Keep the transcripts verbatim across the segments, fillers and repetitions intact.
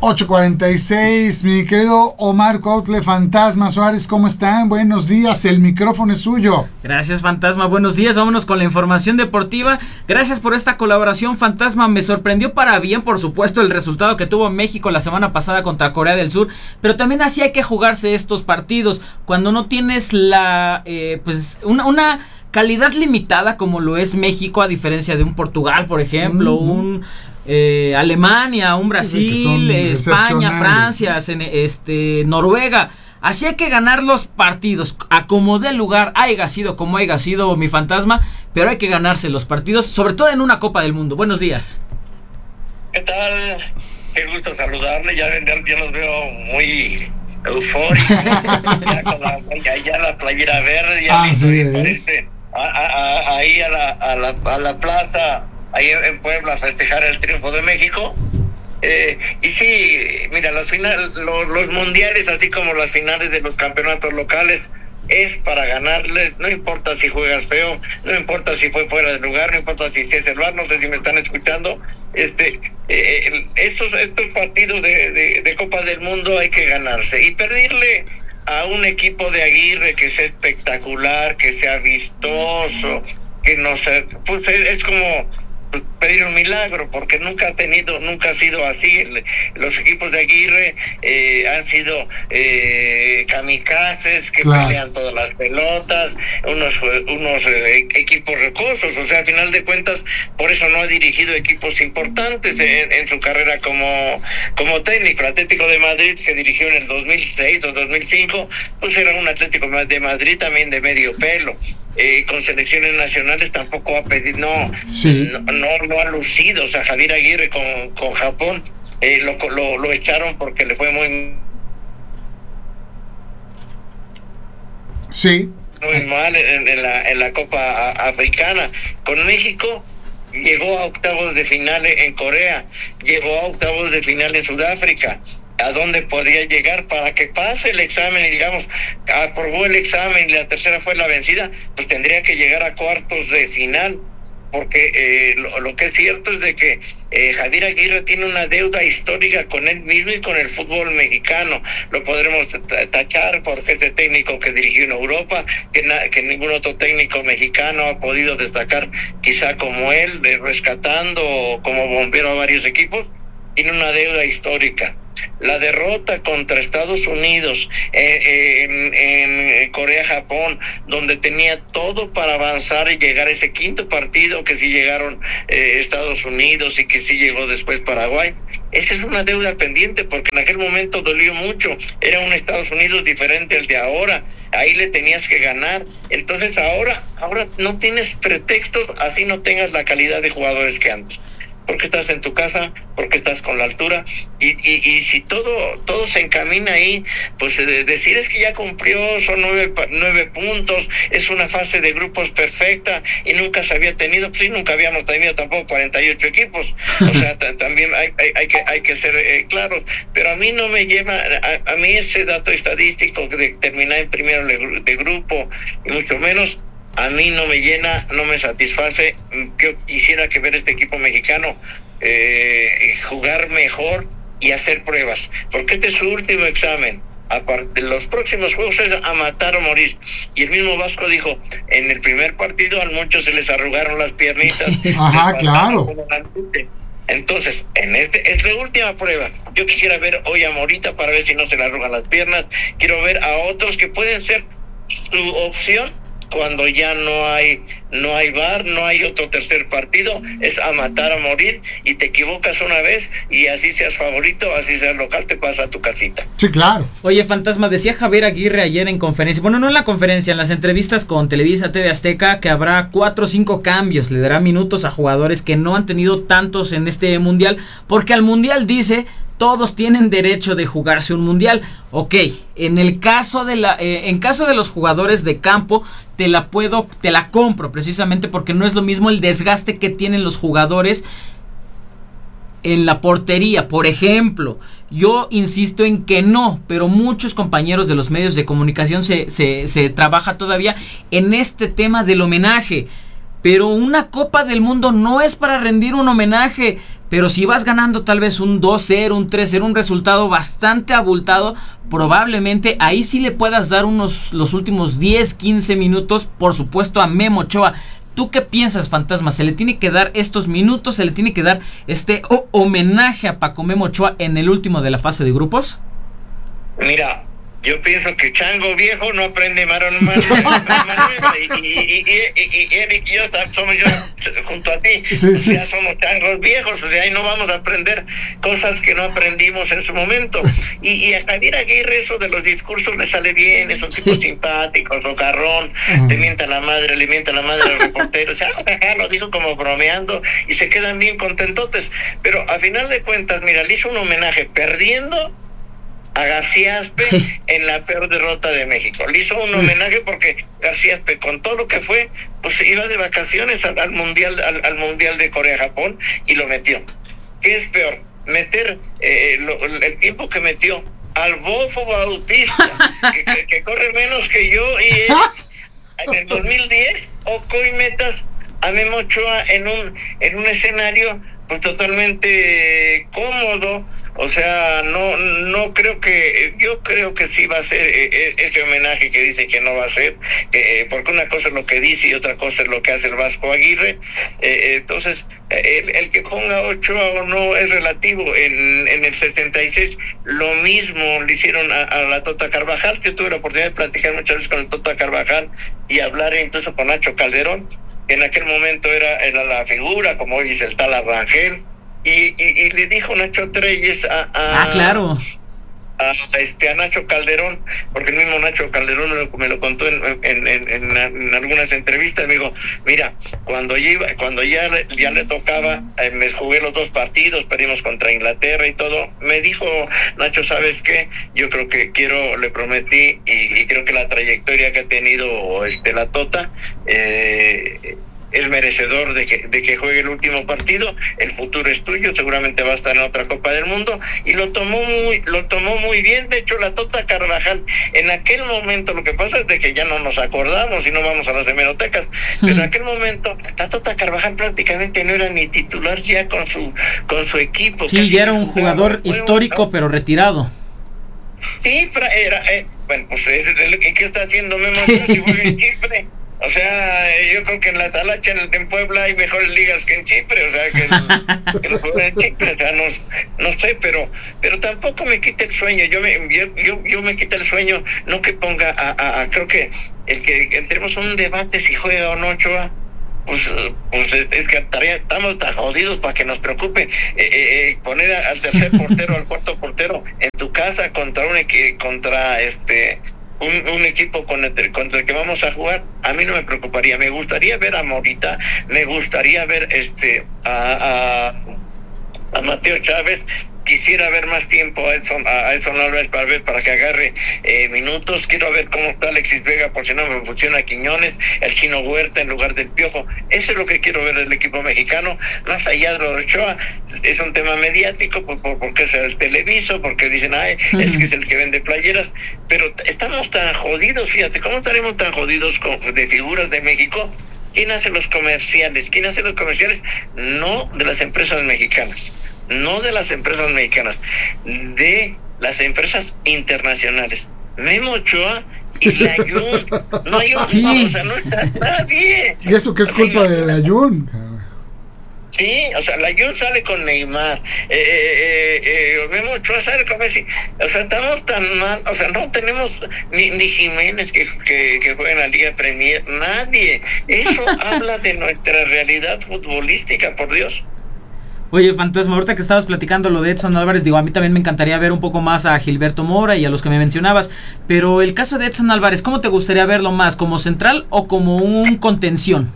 ocho cuarenta y seis, mi querido Omar Cuautle, Fantasma Suárez, ¿cómo están? Buenos días, el micrófono es suyo. Gracias, Fantasma, buenos días, vámonos con la información deportiva. Gracias por esta colaboración, Fantasma. Me sorprendió para bien, por supuesto, el resultado que tuvo México la semana pasada contra Corea del Sur, pero también así hay que jugarse estos partidos, cuando no tienes la, eh, pues, una, una calidad limitada como lo es México, a diferencia de un Portugal, por ejemplo, uh-huh. un... Eh, Alemania, un Brasil, España, Francia, este, Noruega. Así hay que ganar los partidos, a como dé lugar, haya sido como haya sido, mi Fantasma, pero hay que ganarse los partidos, sobre todo en una Copa del Mundo. Buenos días. ¿Qué tal? Qué gusto saludarle, ya, ya, ya los veo muy eufóricos, ya con la, ya, ya la playera verde, ya ah, listo, sí, parece, a, a, a, ahí a la, a la, a la plaza, ahí en Puebla, a festejar el triunfo de México. Eh, y sí, mira, los, final, los, los mundiales, así como las finales de los campeonatos locales, es para ganarles, no importa si juegas feo, no importa si fue fuera de lugar, no importa si es el bar, no sé si me están escuchando. Este, eh, estos, estos partidos de, de, de Copa del Mundo hay que ganarse. Y perderle a un equipo de Aguirre que sea espectacular, que sea vistoso, que no sé, pues es, es como pedir un milagro, porque nunca ha tenido, nunca ha sido así. Los equipos de Aguirre eh, han sido eh, kamikazes que claro. pelean todas las pelotas, unos unos eh, equipos recosos, o sea, al final de cuentas, por eso no ha dirigido equipos importantes en, en su carrera como, como técnico. El Atlético de Madrid, que dirigió en el dos mil seis o dos mil cinco, pues era un Atlético de Madrid también de medio pelo. Eh, con selecciones nacionales tampoco ha pedido, no, sí. no, no, no ha lucido. O sea, Javier Aguirre con, con Japón eh, lo, lo, lo echaron porque le fue muy sí muy mal en, en la en la Copa Africana. Con México llegó a octavos de final en Corea, llegó a octavos de final en Sudáfrica. ¿A dónde podía llegar para que pase el examen y digamos, aprobó el examen y la tercera fue la vencida? Pues tendría que llegar a cuartos de final, porque eh, lo, lo que es cierto es de que eh, Javier Aguirre tiene una deuda histórica con él mismo y con el fútbol mexicano. Lo podremos tachar porque ese técnico que dirigió en Europa, que, na, que ningún otro técnico mexicano ha podido destacar quizá como él, de rescatando como bombero a varios equipos, tiene una deuda histórica. La derrota contra Estados Unidos eh, en, en Corea-Japón, donde tenía todo para avanzar y llegar a ese quinto partido, que sí llegaron eh, Estados Unidos y que sí llegó después Paraguay. Esa es una deuda pendiente, porque en aquel momento dolió mucho. Era un Estados Unidos diferente al de ahora. Ahí le tenías que ganar. Entonces ahora, ahora no tienes pretextos, así no tengas la calidad de jugadores que antes. Porque estás en tu casa, porque estás con la altura, y, y, y si todo todo se encamina ahí, pues eh, decir es que ya cumplió, son nueve, nueve puntos, es una fase de grupos perfecta y nunca se había tenido, pues sí, nunca habíamos tenido tampoco cuarenta y ocho equipos, o sea, t- también hay, hay, hay que hay que ser eh, claros, pero a mí no me lleva, a, a mí ese dato estadístico de terminar en primero de, de grupo, y mucho menos, a mí no me llena, no me satisface. Yo quisiera que ver este equipo mexicano eh, jugar mejor y hacer pruebas, porque este es su último examen. Aparte, los próximos juegos es a matar o morir. Y el mismo Vasco dijo, en el primer partido a muchos se les arrugaron las piernitas. Ajá, claro. Entonces, en este es la última prueba. Yo quisiera ver hoy a Morita para ver si no se le arrugan las piernas. Quiero ver a otros que pueden ser su opción cuando ya no hay no hay V A R, no hay otro tercer partido, es a matar a morir, y te equivocas una vez y así seas favorito, así seas local, te pasa a tu casita. Sí, claro. Oye, Fantasma, decía Javier Aguirre ayer en conferencia, bueno, no en la conferencia, en las entrevistas con Televisa, T V Azteca, que habrá cuatro o cinco cambios, le dará minutos a jugadores que no han tenido tantos en este mundial, porque al mundial, dice, todos tienen derecho de jugarse un mundial. Ok, en el caso de la, eh, en caso de los jugadores de campo, te la puedo, te la compro, precisamente porque no es lo mismo el desgaste que tienen los jugadores en la portería, por ejemplo. Yo insisto en que no, pero muchos compañeros de los medios de comunicación se, se, se trabaja todavía en este tema del homenaje. Pero una Copa del Mundo no es para rendir un homenaje. pero si vas ganando tal vez un dos cero, un tres cero, un resultado bastante abultado, probablemente ahí sí le puedas dar unos los últimos diez, quince minutos, por supuesto, a Memo Ochoa. ¿Tú qué piensas, Fantasma? ¿Se le tiene que dar estos minutos? ¿Se le tiene que dar este oh, homenaje a Paco Memo Ochoa en el último de la fase de grupos? Mira, yo pienso que chango viejo no aprende Manuel y, y, y, y Eric y yo somos yo junto a ti, sí, sí. Ya somos changos viejos, o sea, ahí no vamos a aprender cosas que no aprendimos en su momento. Y, y a Javier Aguirre eso de los discursos le sale bien, es un tipo sí. simpático, socarrón, uh-huh. te mienta la madre, le mienta la madre a los reporteros, o sea, lo dijo como bromeando y se quedan bien contentotes. Pero a final de cuentas, mira, le hizo un homenaje perdiendo a García Aspe en la peor derrota de México. Le hizo un homenaje porque García Aspe, con todo lo que fue, pues iba de vacaciones al, al mundial al, al mundial de Corea-Japón y lo metió. ¿Qué es peor? Meter eh, lo, el tiempo que metió al Bofo Bautista, que, que, que corre menos que yo y él, en el dos mil diez, o hoy metas a Memo Ochoa en un en un escenario pues totalmente cómodo. O sea, no no creo que, yo creo que sí va a ser eh, ese homenaje que dice que no va a ser, eh, porque una cosa es lo que dice y otra cosa es lo que hace el Vasco Aguirre. Eh, entonces, el, el que ponga Ochoa o no es relativo. En, en el setenta y seis lo mismo le hicieron a, a la Tota Carvajal. Yo tuve la oportunidad de platicar muchas veces con el Tota Carvajal y hablar incluso con Nacho Calderón, que en aquel momento era, era la figura, como hoy dice el tal Arrangel. Y, y, y le dijo Nacho Treyes a, a, ah, claro. a, este, a Nacho Calderón, porque el mismo Nacho Calderón me lo, me lo contó en, en, en, en, en algunas entrevistas. Me dijo, mira, cuando ya, iba, cuando ya, ya le tocaba, eh, me jugué los dos partidos, perdimos contra Inglaterra y todo, me dijo Nacho, ¿sabes qué? Yo creo que quiero, le prometí, y, y creo que la trayectoria que ha tenido este, la Tota, eh, es merecedor de que, de que juegue el último partido. El futuro es tuyo, seguramente va a estar en otra Copa del Mundo, y lo tomó muy, lo tomó muy bien. De hecho, la Tota Carvajal, en aquel momento, lo que pasa es de que ya no nos acordamos y no vamos a las hemerotecas, hmm. pero en aquel momento, la Tota Carvajal prácticamente no era ni titular ya con su, con su equipo. Sí, ya era un jugador histórico, pero retirado. Sí, era, eh, bueno, pues, ¿qué está haciendo Memo Ochoa si juega en Chipre? O sea, yo creo que en la Talacha, en, en Puebla, hay mejores ligas que en Chipre, o sea, que, que los jugadores en Chipre, o sea, no, no sé, pero pero tampoco me quita el sueño. Yo me yo yo, yo me quita el sueño, no que ponga a, a, a creo que el que entremos un debate si juega o no Ochoa, pues, pues es que estaría, estamos tan jodidos para que nos preocupe eh, eh, poner al tercer portero, al cuarto portero en tu casa contra un contra este Un, un equipo con el, contra el que vamos a jugar. A mí no me preocuparía. Me gustaría ver a Morita, me gustaría ver este a, a, a Mateo Chávez. Quisiera ver más tiempo a Edson, a Edson Álvarez para ver, para que agarre eh, minutos. Quiero ver cómo está Alexis Vega, por si no me funciona Quiñones, el Chino Huerta en lugar del Piojo. Eso es lo que quiero ver del equipo mexicano. Más allá de lo de Ochoa, es un tema mediático, por, por, porque es el televiso, porque dicen, ay, es que es el que vende playeras. Pero estamos tan jodidos, fíjate, ¿cómo estaremos tan jodidos con, de figuras de México? ¿Quién hace los comerciales? ¿Quién hace los comerciales? No de las empresas mexicanas. No de las empresas mexicanas, de las empresas internacionales. Memo Ochoa y la Jun. No hay un, sí. O sea, no está nadie. ¿Y eso qué es culpa de la Jun? Sí, o sea, la Jun sale con Neymar, eh, eh, eh, Memo Ochoa sale con Messi. O sea, estamos tan mal, o sea, no tenemos ni, ni Jiménez que, que, que juega en la Liga Premier, nadie. Eso habla de nuestra realidad futbolística, por Dios. Oye, Fantasma, ahorita que estabas platicando lo de Edson Álvarez, digo, a mí también me encantaría ver un poco más a Gilberto Mora y a los que me mencionabas, pero el caso de Edson Álvarez, ¿cómo te gustaría verlo más? ¿Como central o como un contención?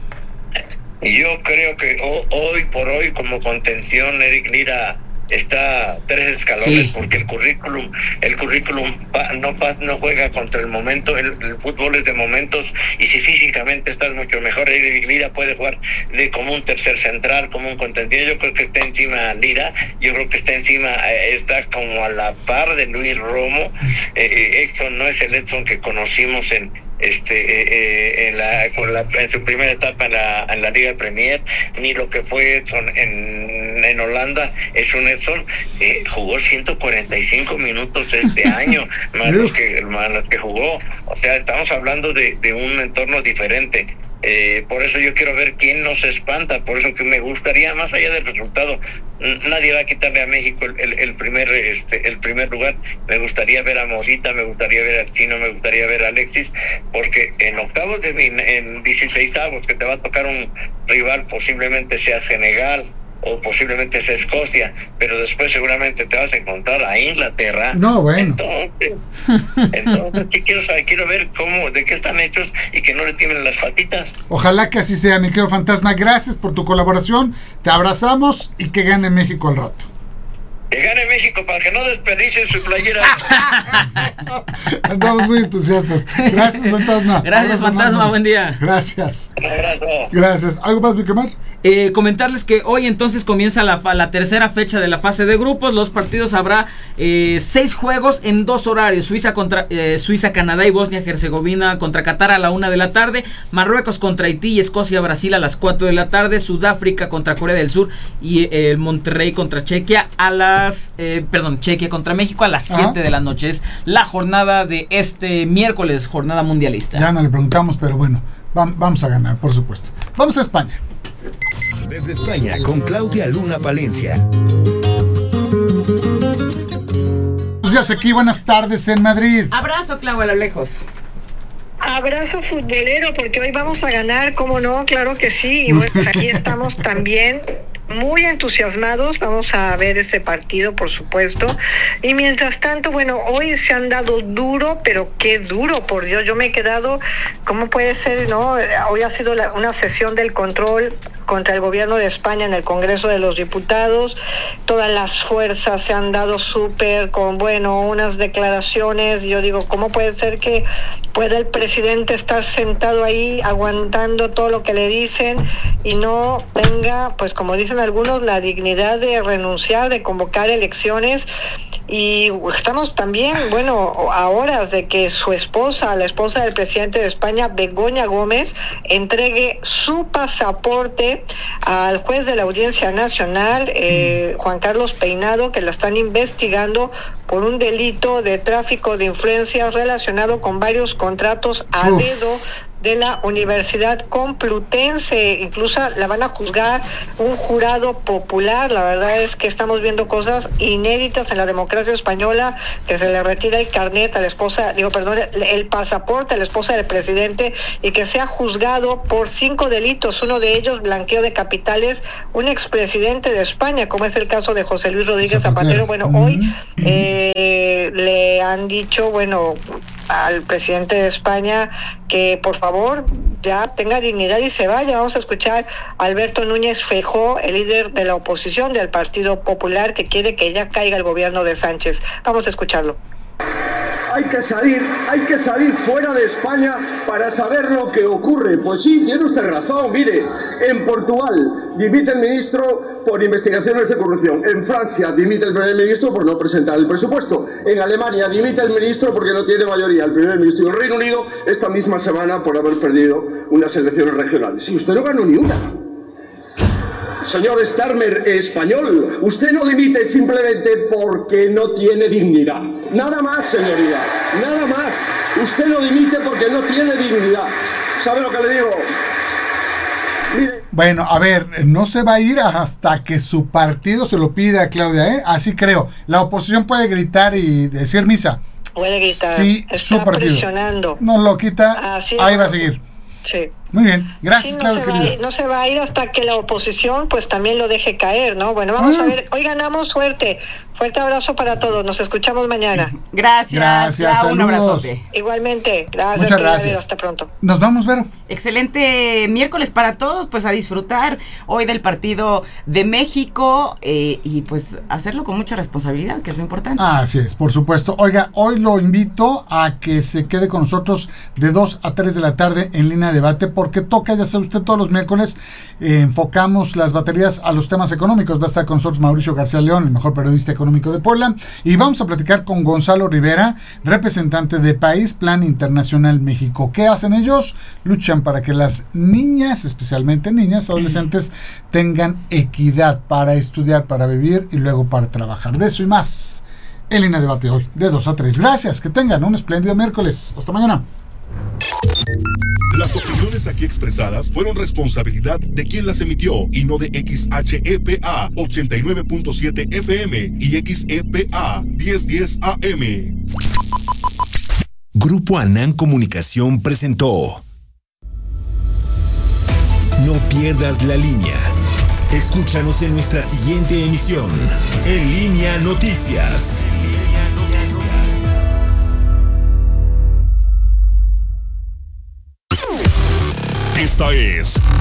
Yo creo que oh, hoy por hoy como contención Eric Lira está tres escalones, sí. Porque el currículum el currículum no no juega contra el momento. El, el fútbol es de momentos, y si físicamente estás mucho mejor, Eric Lira puede jugar de como un tercer central, como un contendiente. Yo creo que está encima Lira, yo creo que está encima, eh, está como a la par de Luis Romo. eh, Edson no es el Edson que conocimos en este eh, eh, en la, con la en su primera etapa en la en la Liga Premier, ni lo que fue Edson en en Holanda es un Edson, eh, jugó ciento cuarenta y cinco minutos este año, más los que, más los que jugó. O sea, estamos hablando de, de un entorno diferente. Eh, por eso yo quiero ver quién nos espanta, por eso que me gustaría, más allá del resultado, nadie va a quitarle a México el, el, el primer este el primer lugar. Me gustaría ver a Morita, me gustaría ver al Chino, me gustaría ver a Alexis, porque en octavos, de, en dieciseisavos, que te va a tocar un rival, posiblemente sea Senegal o posiblemente sea Escocia, pero después seguramente te vas a encontrar a Inglaterra. No, bueno. Entonces, entonces ¿qué quiero saber? Quiero ver cómo, de qué están hechos y que no le tiemblen las patitas. Ojalá que así sea, mi querido Fantasma. Gracias por tu colaboración. Te abrazamos y que gane México al rato. Que gane México para que no desperdicien su playera. Andamos muy entusiastas. Gracias, Fantasma. Gracias, Abrazo, Fantasma. mano. Buen día. Gracias. Un abrazo. Gracias. ¿Algo más, Vicamar? Eh, comentarles que hoy entonces comienza la, fa- la tercera fecha de la fase de grupos. Los partidos habrá eh, seis juegos en dos horarios. Suiza contra eh, Suiza, Canadá y Bosnia-Herzegovina contra Qatar a la una de la tarde. Marruecos contra Haití y Escocia-Brasil a las cuatro de la tarde. Sudáfrica contra Corea del Sur y eh, el Monterrey contra Chequia a las... Eh, perdón, Chequia contra México a las siete de la noche. Es la jornada de este miércoles, jornada mundialista. Ya no le preguntamos, pero bueno, vam- vamos a ganar, por supuesto. Vamos a España. Desde España, con Claudia Luna Palencia. Buenos días aquí, buenas tardes en Madrid. Abrazo, Clau, a lo lejos. Abrazo futbolero, porque hoy vamos a ganar, ¿cómo no? Claro que sí. Y bueno, pues aquí estamos también muy entusiasmados. Vamos a ver este partido, por supuesto. Y mientras tanto, bueno, hoy se han dado duro, pero qué duro, por Dios. Yo me he quedado, ¿cómo puede ser, no? Hoy ha sido la, una sesión del control contra el gobierno de España en el Congreso de los Diputados. Todas las fuerzas se han dado súper con, bueno, unas declaraciones. Yo digo, ¿cómo puede ser que pueda el presidente estar sentado ahí aguantando todo lo que le dicen y no tenga, pues como dicen algunos, la dignidad de renunciar, de convocar elecciones? Y estamos también, bueno, a horas de que su esposa, la esposa del presidente de España, Begoña Gómez, entregue su pasaporte al juez de la Audiencia Nacional, eh, Juan Carlos Peinado, que la están investigando por un delito de tráfico de influencias relacionado con varios contratos a Uf. dedo de la Universidad Complutense. Incluso la van a juzgar un jurado popular. La verdad es que estamos viendo cosas inéditas en la democracia española, que se le retira el carnet a la esposa, digo, perdón, el pasaporte a la esposa del presidente y que sea juzgado por cinco delitos, uno de ellos blanqueo de capitales, un expresidente de España, como es el caso de José Luis Rodríguez Zapatero. Bueno, hoy eh, le han dicho, bueno, al presidente de España que por favor ya tenga dignidad y se vaya. Vamos a escuchar a Alberto Núñez Feijóo, el líder de la oposición del Partido Popular, que quiere que ya caiga el gobierno de Sánchez. Vamos a escucharlo. Hay que salir, hay que salir fuera de España para saber lo que ocurre. Pues sí, tiene usted razón. Mire, en Portugal dimite el ministro por investigaciones de corrupción. En Francia dimite el primer ministro por no presentar el presupuesto. En Alemania dimite el ministro porque no tiene mayoría el primer ministro. Y en Reino Unido esta misma semana por haber perdido unas elecciones regionales. Y usted no ganó ni una. Señor Starmer español, usted no dimite simplemente porque no tiene dignidad. Nada más, señoría, nada más. Usted no dimite porque no tiene dignidad. ¿Sabe lo que le digo? Mire. Bueno, a ver, no se va a ir hasta que su partido se lo pida, Claudia, ¿eh? Así creo. La oposición puede gritar y decir misa. Puede gritar. Sí, está su partido. presionando. No lo quita, Así ahí es. va a seguir. Sí. Muy bien, gracias, Sí, no, Claudia, se va a querida. ir, no se va a ir hasta que la oposición pues también lo deje caer, ¿no? Bueno, vamos Ah. a ver, hoy ganamos, suerte. Fuerte abrazo para todos, nos escuchamos mañana. Gracias, Gracias, Clau, un saludos. abrazote. Igualmente, gracias. Muchas querida gracias. Vero, hasta pronto. Nos vamos, Vero. Excelente miércoles para todos, pues a disfrutar hoy del partido de México eh, y pues hacerlo con mucha responsabilidad, que es lo importante. Así es, por supuesto. Oiga, hoy lo invito a que se quede con nosotros de dos a tres de la tarde en Línea de Debate. porque toca, ya sabe usted, todos los miércoles eh, enfocamos las baterías a los temas económicos. Va a estar con nosotros Mauricio García León, el mejor periodista económico de Puebla, y vamos a platicar con Gonzalo Rivera, representante de País Plan Internacional México. ¿Qué hacen ellos? Luchan para que las niñas, especialmente niñas, adolescentes, tengan equidad para estudiar, para vivir y luego para trabajar. De eso y más en Línea de Debate hoy, de dos a tres. Gracias, que tengan un espléndido miércoles. Hasta mañana. Las opiniones aquí expresadas fueron responsabilidad de quien las emitió y no de X H E P A ochenta y nueve punto siete F M y X E P A diez diez A M. Grupo Anán Comunicación presentó No pierdas la línea. Escúchanos en nuestra siguiente emisión, En Línea Noticias. Esta es